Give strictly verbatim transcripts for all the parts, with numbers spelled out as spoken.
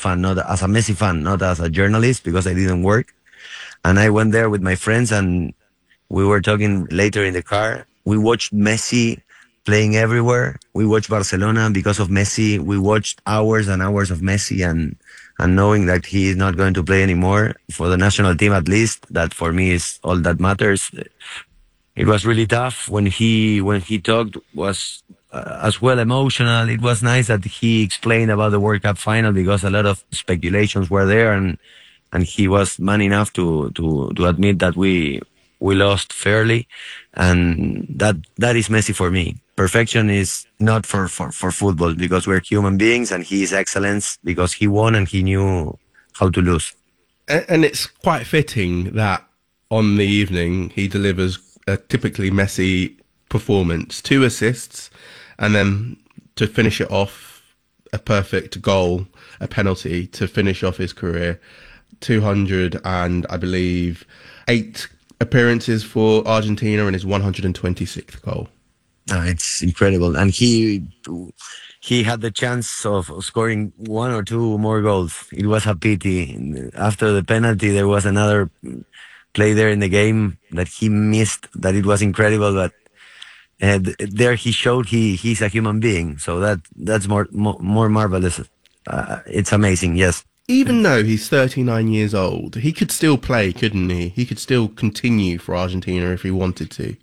fan, not as a Messi fan, not as a journalist, because I didn't work. And I went there with my friends, and we were talking later in the car. We watched Messi playing everywhere. We watched Barcelona because of Messi. We watched hours and hours of Messi, and and knowing that he is not going to play anymore for the national team, at least, that for me is all that matters. It was really tough when he when he talked, was uh, as well emotional. It was nice that he explained about the World Cup final, because a lot of speculations were there, and and he was man enough to to to admit that we we lost fairly, and that that is Messi for me. Perfection is not for for for football, because we're human beings, and he is excellence because he won and he knew how to lose. And, and it's quite fitting that on the evening he delivers a typically Messi performance, two assists, and then to finish it off, a perfect goal, a penalty to finish off his career. two hundred and I believe eight appearances for Argentina, and his one hundred twenty-sixth goal. Uh, it's incredible, and he he had the chance of scoring one or two more goals. It was a pity. After the penalty, there was another play there in the game that he missed, that it was incredible, but uh, there he showed he he's a human being, so that that's more more, more marvelous. Uh, it's amazing. Yes, even though he's thirty-nine years old, he could still play, couldn't he? He could still continue for Argentina if he wanted to.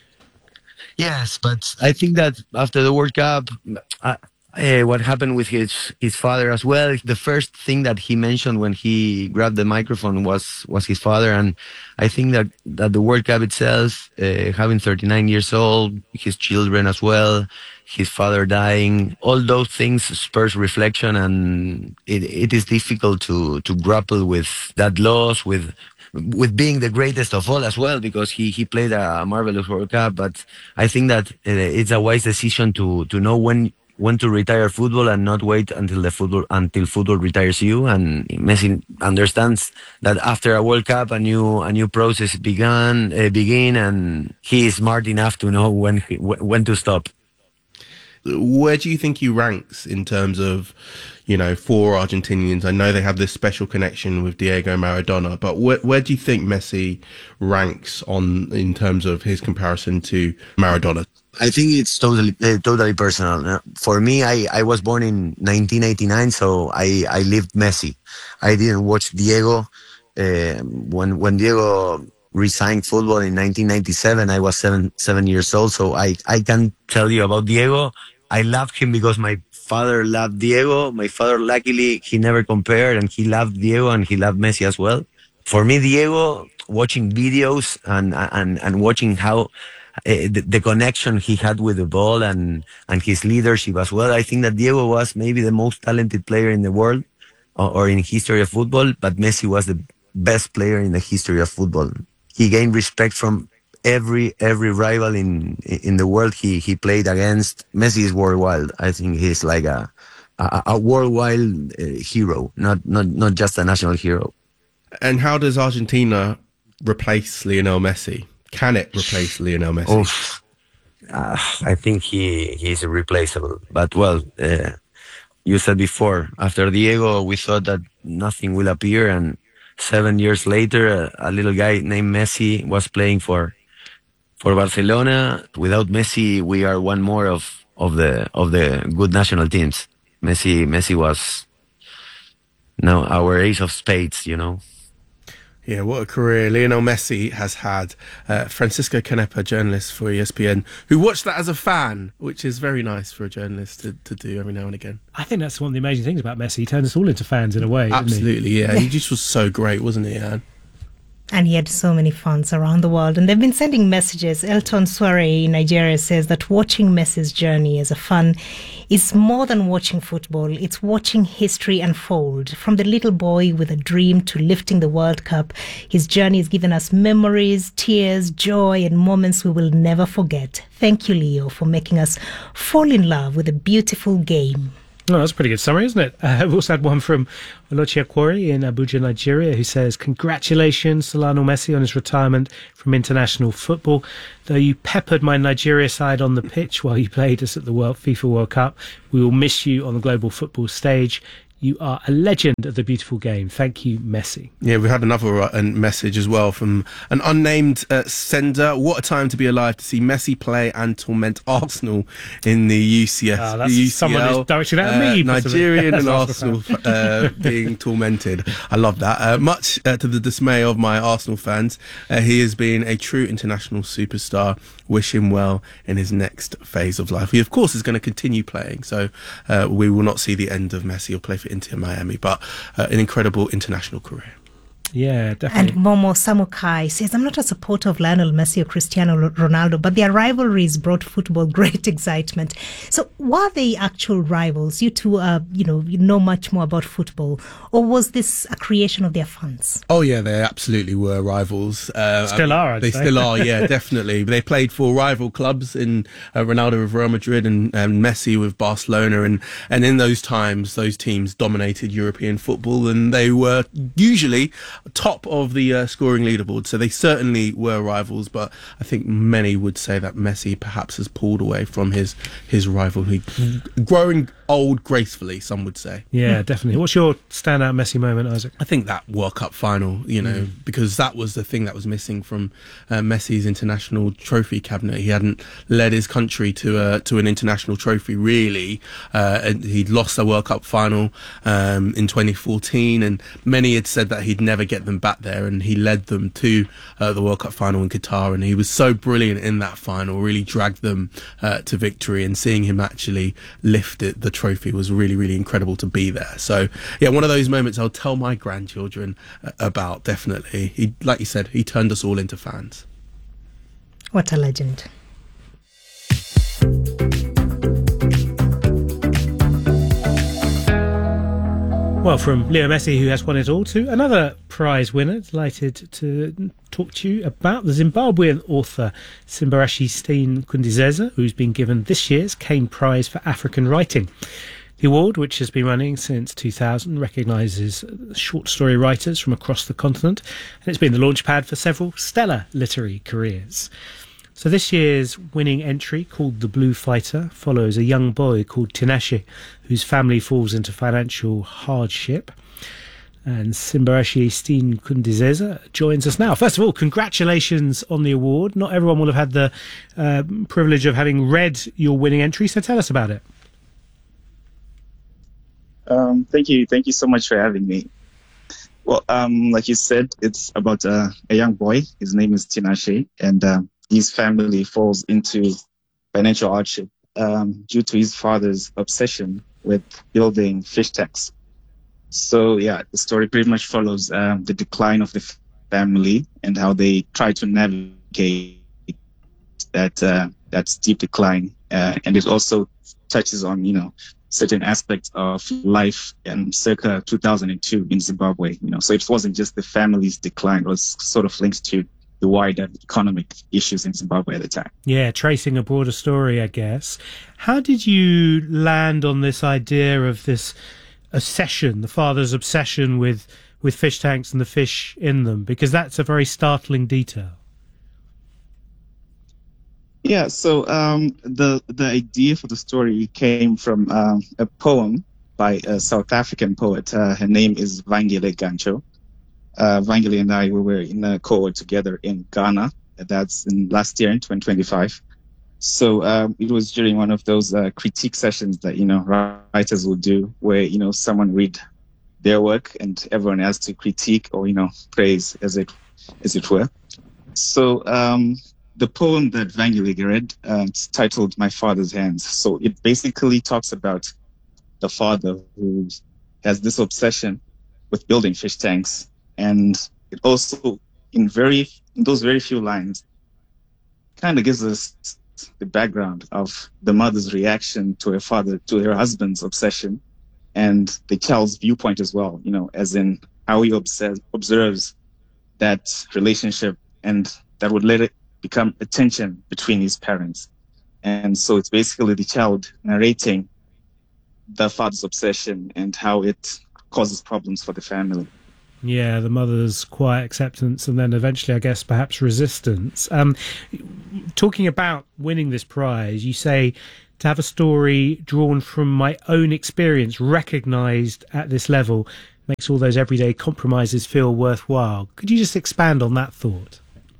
Yes, but I think that after the World Cup, uh, uh, what happened with his his father as well. The first thing that he mentioned when he grabbed the microphone was was his father, and I think that that the World Cup itself, uh, having thirty-nine years old, his children as well, his father dying, all those things spurs reflection, and it it is difficult to to grapple with that loss, with with being the greatest of all as well, because he he played a marvelous World Cup. But I think that uh, it's a wise decision to to know when. when to retire football and not wait until the football until football retires you. And Messi understands that after a World Cup, a new a new process began uh, begin, and he is smart enough to know when he, when to stop. Where do you think he ranks in terms of, you know, for Argentinians? I know they have this special connection with Diego Maradona, but where, where do you think Messi ranks on in terms of his comparison to Maradona? I think it's totally uh, totally personal. For me, I, I was born in nineteen eighty-nine, so I, I lived Messi. I didn't watch Diego. Uh, when when Diego resigned football in nineteen ninety-seven, I was seven seven years old, so I, I can tell you about Diego. I loved him because my father loved Diego. My father, luckily, he never compared, and he loved Diego and he loved Messi as well. For me, Diego, watching videos and and, and watching how Uh, the, the connection he had with the ball and, and his leadership as well. I think that Diego was maybe the most talented player in the world or, or in history of football, but Messi was the best player in the history of football. He gained respect from every every rival in in the world he, he played against. Messi is worldwide. I think he's like a a, a worldwide uh, hero, not, not not just a national hero. And how does Argentina replace Lionel Messi? Can it replace Lionel Messi? Oh, uh, I think he he's irreplaceable. But well, uh, you said before, after Diego, we thought that nothing will appear, and seven years later, a, a little guy named Messi was playing for for Barcelona. Without Messi, we are one more of of the of the good national teams. Messi Messi was now our ace of spades, you know. Yeah, what a career Lionel Messi has had. Uh, Francisco Canepa, journalist for E S P N, who watched that as a fan, which is very nice for a journalist to, to do every now and again. I think that's one of the amazing things about Messi. He turned us all into fans in a way. Absolutely, didn't he? yeah. He just was so great, wasn't he, Anne? And he had so many fans around the world. And they've been sending messages. Elton Soare in Nigeria says that watching Messi's journey as a fan is more than watching football. It's watching history unfold. From the little boy with a dream to lifting the World Cup, his journey has given us memories, tears, joy, and moments we will never forget. Thank you, Leo, for making us fall in love with a beautiful game. Oh, that's a pretty good summary, isn't it? Uh, we've also had one from Olochi Akwari in Abuja, Nigeria, who says, congratulations to Lionel Messi on his retirement from international football. Though you peppered my Nigeria side on the pitch while you played us at the World FIFA World Cup, we will miss you on the global football stage. You are a legend of the beautiful game. Thank you, Messi. Yeah, we had another uh, message as well from an unnamed uh, sender. What a time to be alive to see Messi play and torment Arsenal in the U C S. Oh, that's U C L, someone who's directed at uh, me. Nigerian and Arsenal uh, being tormented. I love that. Uh, much uh, to the dismay of my Arsenal fans, uh, he has been a true international superstar. Wish him well in his next phase of life. He, of course, is going to continue playing, so uh, we will not see the end of Messi. He'll play for Inter Miami, but uh, an incredible international career. Yeah, definitely. And Momo Samukai says, I'm not a supporter of Lionel Messi or Cristiano Ronaldo, but their rivalries brought football great excitement. So were they actual rivals? You two, uh, you know, you know much more about football. Or was this a creation of their fans? Oh, yeah, they absolutely were rivals. Uh, still are, I'd They say. still are, yeah, definitely. They played for rival clubs in uh, Ronaldo with Real Madrid and, and Messi with Barcelona. And, and in those times, those teams dominated European football, and they were usually top of the uh, scoring leaderboard, so they certainly were rivals. But I think many would say that Messi perhaps has pulled away from his his rivalry, growing old gracefully, some would say. Yeah, definitely. What's your standout Messi moment, Isaac? I think that World Cup final, you know, mm. because that was the thing that was missing from uh, Messi's international trophy cabinet. He hadn't led his country to a, to an international trophy, really. Uh, and he'd lost the World Cup final um, in twenty fourteen, and many had said that he'd never get them back there, and he led them to uh, the World Cup final in Qatar, and he was so brilliant in that final, really dragged them uh, to victory, and seeing him actually lift it, the trophy, was really, really incredible to be there. So yeah, one of those moments I'll tell my grandchildren uh, about, definitely. He, like you said, he turned us all into fans. What a legend. Well, from Leo Messi, who has won it all, to another prize winner, delighted to talk to you about the Zimbabwean author Simbarashie Steen Kundizeza, who's been given this year's Kane Prize for African Writing. The award, which has been running since two thousand, recognises short story writers from across the continent, and it's been the launchpad for several stellar literary careers. So this year's winning entry, called The Blue Fighter, follows a young boy called Tinashe, whose family falls into financial hardship. And Simbarashie Steen Kundizeza joins us now. First of all, congratulations on the award. Not everyone will have had the uh, privilege of having read your winning entry, so tell us about it. Um, thank you. Thank you so much for having me. Well, um, like you said, it's about uh, a young boy. His name is Tinashe, and uh, his family falls into financial hardship um, due to his father's obsession with building fish tanks. So, yeah, the story pretty much follows um, the decline of the f- family and how they try to navigate that uh, that steep decline. Uh, and it also touches on, you know, certain aspects of life in circa two thousand two in Zimbabwe. You know, so it wasn't just the family's decline; it was sort of linked to the wider economic issues in Zimbabwe at the time. Yeah, tracing a broader story, I guess. How did you land on this idea of this obsession, the father's obsession with, with fish tanks and the fish in them? Because that's a very startling detail. Yeah, so um, the the idea for the story came from um, a poem by a South African poet. Uh, her name is Vangile Gancho. Uh, Vangile and I, we were in a cohort together in Ghana. That's in last year in twenty twenty-five. So um, it was during one of those uh, critique sessions that, you know, writers will do, where, you know, someone read their work and everyone has to critique or, you know, praise, as it as it were. So um, the poem that Vangile read, uh, it's titled "My Father's Hands." So it basically talks about the father who has this obsession with building fish tanks. And it also, in very in those very few lines, kind of gives us the background of the mother's reaction to her father, to her husband's obsession, and the child's viewpoint as well, you know, as in how he observes, observes that relationship, and that would let it become a tension between his parents. And so it's basically the child narrating the father's obsession and how it causes problems for the family. Yeah, the mother's quiet acceptance and then eventually, I guess, perhaps resistance. Um, talking about winning this prize, you say to have a story drawn from my own experience, recognised at this level, makes all those everyday compromises feel worthwhile. Could you just expand on that thought?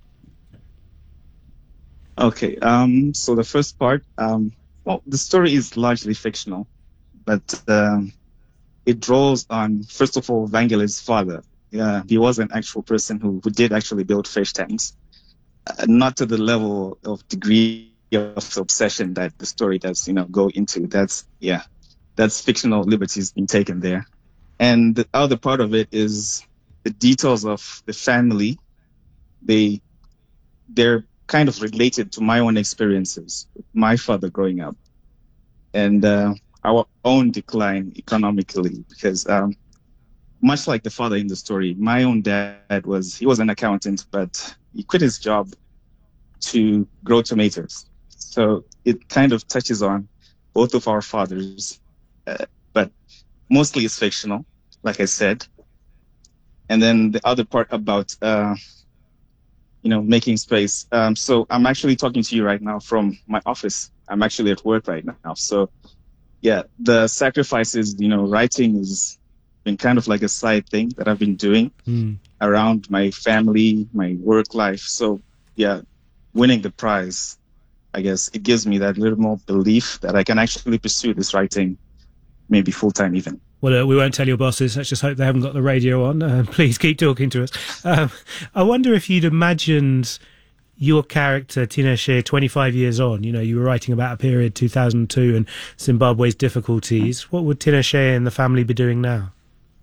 Okay, um, so the first part, um, well, the story is largely fictional, but um, it draws on, first of all, Vangelé's father. Yeah, he was an actual person who, who did actually build fish tanks, uh, not to the level of degree of obsession that the story does, you know, go into. That's, yeah, that's fictional liberties being taken there. And the other part of it is the details of the family. They, they're kind of related to my own experiences, my father growing up, and uh, our own decline economically, because um, much like the father in the story, my own dad was, he was an accountant, but he quit his job to grow tomatoes. So it kind of touches on both of our fathers, uh, but mostly it's fictional, like I said. And then the other part about, uh, you know, making space. Um, so I'm actually talking to you right now from my office. I'm actually at work right now. So yeah, the sacrifices, you know, writing has been kind of like a side thing that I've been doing mm. around my family, my work life. So yeah, winning the prize, I guess it gives me that little more belief that I can actually pursue this writing, maybe full time even. Well, uh, we won't tell your bosses. Let's just hope they haven't got the radio on. Uh, please keep talking to us. Um, I wonder if you'd imagined your character, Tinashe, twenty-five years on. You know, you were writing about a period, two thousand two, and Zimbabwe's difficulties. What would Tinashe and the family be doing now?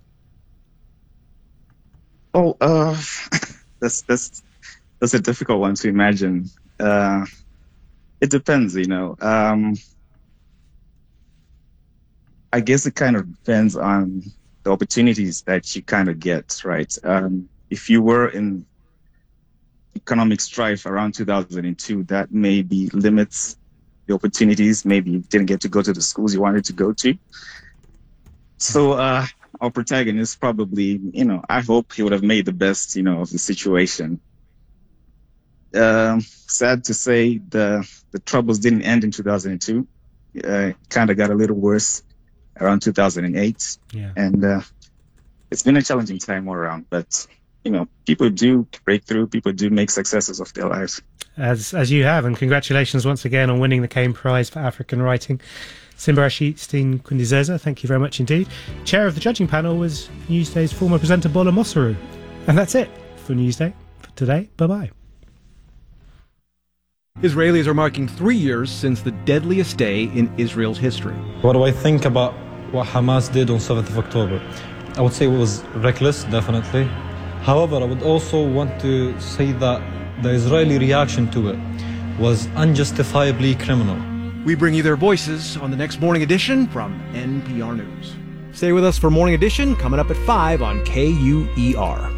Oh, uh, that's that's that's a difficult one to imagine. Uh, it depends, you know. Um, I guess it kind of depends on the opportunities that you kind of get, right? Um, if you were in economic strife around two thousand two, that maybe limits the opportunities. Maybe you didn't get to go to the schools you wanted to go to. So uh, our protagonist probably, you know, I hope he would have made the best, you know, of the situation. Um, sad to say, the the troubles didn't end in two thousand two. Uh, it kind of got a little worse around two thousand eight. Yeah. And uh, it's been a challenging time all around, but you know, people do break through, people do make successes of their lives. As as you have, and congratulations once again on winning the Kane Prize for African Writing. Simbarashite Kundizeza, thank you very much indeed. Chair of the judging panel was Newsday's former presenter Bola Mosaru. And that's it for Newsday for today. Bye-bye. Israelis are marking three years since the deadliest day in Israel's history. What do I think about what Hamas did on seventh of October? I would say it was reckless, definitely. However, I would also want to say that the Israeli reaction to it was unjustifiably criminal. We bring you their voices on the next Morning Edition from N P R News. Stay with us for Morning Edition, coming up at five on K U E R.